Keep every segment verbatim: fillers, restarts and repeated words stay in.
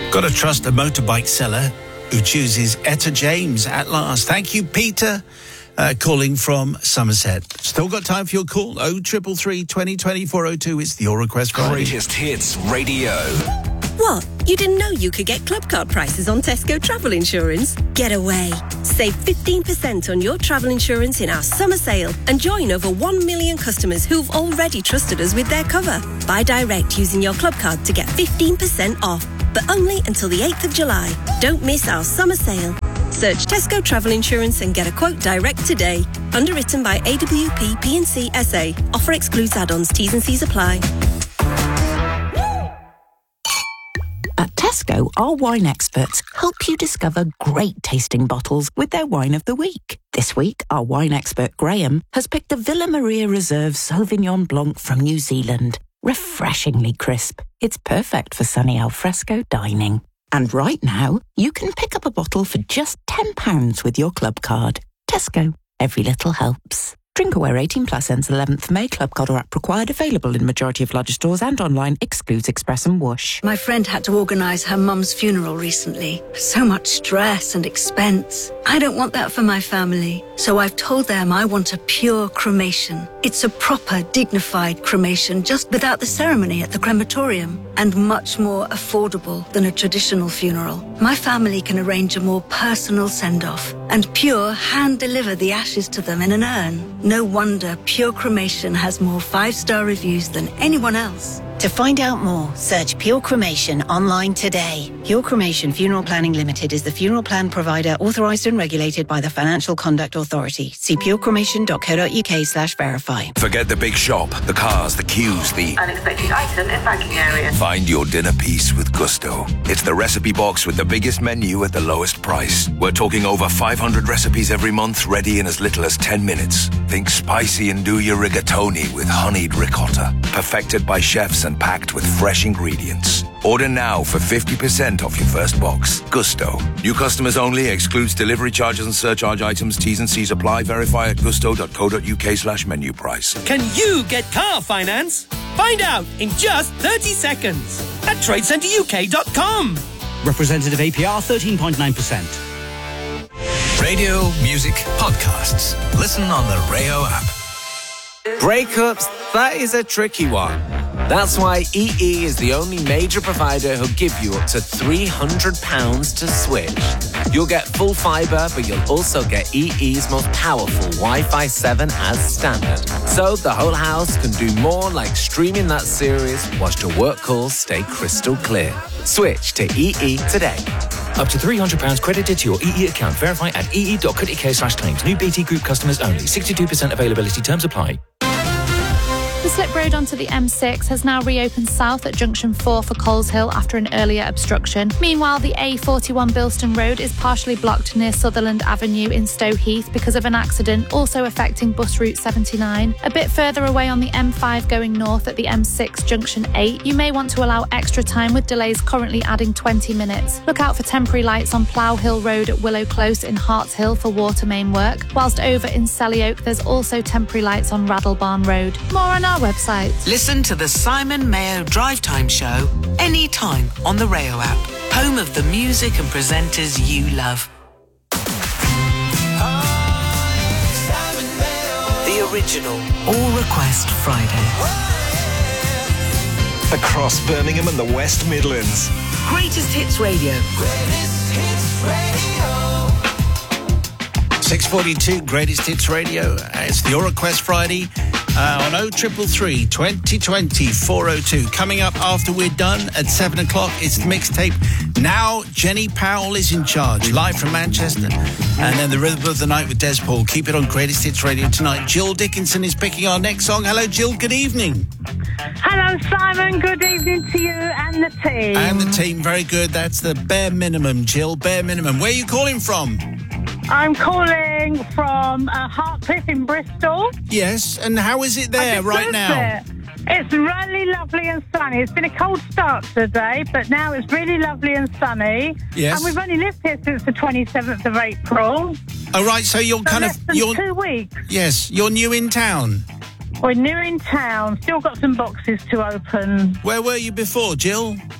Got to trust a motorbike seller who chooses Etta James at last. Thank you, Peter, uh, calling from Somerset. Still got time for your call. oh triple three, twenty, twenty-four oh two. It's the Your Request Friday. Greatest Hits Radio. What? You didn't know you could get club card prices on Tesco travel insurance? Get away. Save fifteen percent on your travel insurance in our summer sale and join over one million customers who've already trusted us with their cover. Buy direct using your club card to get fifteen percent off, but only until the eighth of July. Don't miss our summer sale. Search Tesco Travel Insurance and get a quote direct today. Underwritten by A W P P and C S A. Offer excludes add-ons. T's and C's apply. At Tesco, our wine experts help you discover great tasting bottles with their wine of the week. This week, our wine expert Graham has picked the Villa Maria Reserve Sauvignon Blanc from New Zealand. Refreshingly crisp. It's perfect for sunny alfresco dining. And right now, you can pick up a bottle for just ten pounds with your club card. Tesco. Every little helps. Drink aware eighteen plus ends eleventh of May. Club card or app required. Available in majority of larger stores and online. Excludes Express and Whoosh. My friend had to organise her mum's funeral recently. So much stress and expense. I don't want that for my family. So I've told them I want a pure cremation. It's a proper, dignified cremation, just without the ceremony at the crematorium. And much more affordable than a traditional funeral. My family can arrange a more personal send-off. And Pure hand-deliver the ashes to them in an urn. No wonder Pure Cremation has more five-star reviews than anyone else. To find out more, search Pure Cremation online today. Pure Cremation Funeral Planning Limited is the funeral plan provider authorised and regulated by the Financial Conduct Authority. See purecremation.co.uk slash verify. Forget the big shop, the cars, the queues, the unexpected item in banking area. Find your dinner piece with Gusto. It's the recipe box with the biggest menu at the lowest price. We're talking over five hundred recipes every month, ready in as little as ten minutes. Think spicy and do your rigatoni with honeyed ricotta. Perfected by chefs and packed with fresh ingredients. Order now for fifty percent off your first box. Gusto. New customers only. Excludes delivery charges and surcharge items. T's and C's apply. Verify at gusto.co.uk slash menu price. Can you get car finance? Find out in just thirty seconds at trade centre U K dot com. Representative A P R thirteen point nine percent. Radio, music, podcasts. Listen on the Rayo app. Breakups, that is a tricky one. That's why E E is the only major provider who'll give you up to three hundred pounds to switch. You'll get full fibre, but you'll also get E E's most powerful Wi-Fi seven as standard. So the whole house can do more, like streaming that series whilst your work calls stay crystal clear. Switch to E E today. Up to three hundred pounds credited to your E E account. Verify at ee.co.uk slash claims. New B T Group customers only. sixty-two percent availability. Terms apply. The slip road onto the M six has now reopened south at junction four for Coleshill after an earlier obstruction. Meanwhile, the A forty-one Bilston Road is partially blocked near Sutherland Avenue in Stow Heath because of an accident, also affecting bus route seventy-nine. A bit further away on the M five going north at the M six junction eight, you may want to allow extra time with delays currently adding twenty minutes. Look out for temporary lights on Plough Hill Road at Willow Close in Harts Hill for water main work, whilst over in Selly Oak there's also temporary lights on Raddlebarn Road. More on our website. Listen to the Simon Mayo Drive Time Show anytime on the Rayo app, home of the music and presenters you love. The original All Request Friday. Across Birmingham and the West Midlands. Greatest Hits Radio. Greatest Hits Radio. six forty-two, Greatest Hits Radio. It's the Your Request Friday uh, on oh triple three, twenty twenty, four oh two. Coming up after we're done at seven o'clock, it's the mixtape. Now Jenny Powell is in charge, live from Manchester. And then the Rhythm of the Night with Des Paul. Keep it on Greatest Hits Radio tonight. Jill Dickinson is picking our next song. Hello, Jill. Good evening. Hello, Simon. Good evening to you and the team. And the team. Very good. That's the bare minimum, Jill. Bare minimum. Where are you calling from? I'm calling from uh, Hartcliffe in Bristol. Yes, and how is it there right now? It. It's really lovely and sunny. It's been a cold start today, but now it's really lovely and sunny. Yes. And we've only lived here since the twenty-seventh of April. Oh, right, so you're so kind less of... than you're two weeks. Yes, you're new in town. We're new in town. Still got some boxes to open. Where were you before, Jill?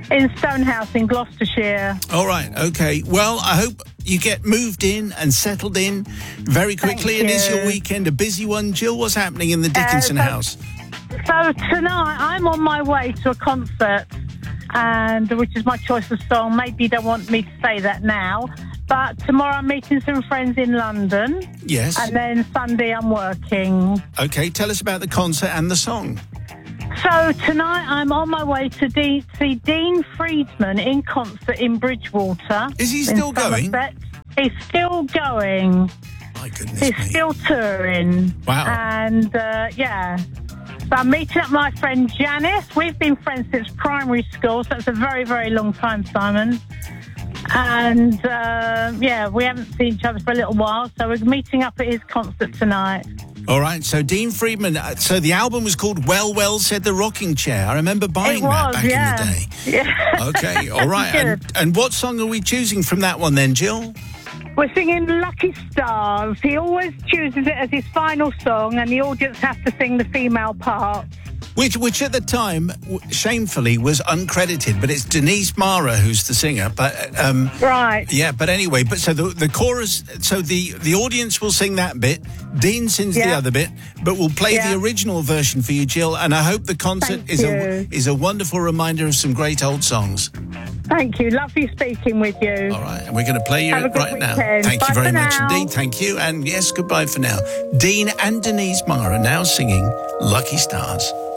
in Stonehouse in Gloucestershire. All right, okay. Well, I hope you get moved in and settled in very quickly. Thank And is you. your weekend a busy one? Jill, what's happening in the Dickinson Uh, so- house? So tonight I'm on my way to a concert, and which is my choice of song. Maybe you don't want me to say that now, but tomorrow I'm meeting some friends in London. Yes. And then Sunday I'm working. Okay, tell us about the concert and the song. So tonight I'm on my way to de- see Dean Friedman in concert in Bridgewater. Is he in still going? Somerset. He's still going. My goodness He's me. still touring. Wow. And uh, yeah. So I'm meeting up my friend Janice. We've been friends since primary school, so it's a very, very long time, Simon. And uh, yeah, we haven't seen each other for a little while, so we're meeting up at his concert tonight. All right, so Dean Friedman, uh, so the album was called Well, Well, Said the Rocking Chair. I remember buying It was, that back yeah. in the day. Yeah. Okay, all right. And, and what song are we choosing from that one then, Jill? We're singing Lucky Stars. He always chooses it as his final song, and the audience has to sing the female part. Which, which at the time, w- shamefully, was uncredited, but it's Denise Mara who's the singer. But um, right, yeah. But anyway, but so the the chorus, so the the audience will sing that bit. Dean sings the Yeah. other bit, but we'll play Yeah. the original version for you, Jill. And I hope the concert Thank is a you. is a wonderful reminder of some great old songs. Thank you. Lovely speaking with you. All right, and we're going to play you Have a it good right now. weekend. Thank Bye you very for much now. indeed. Thank you, and yes, goodbye for now. Dean and Denise Mara now singing "Lucky Stars."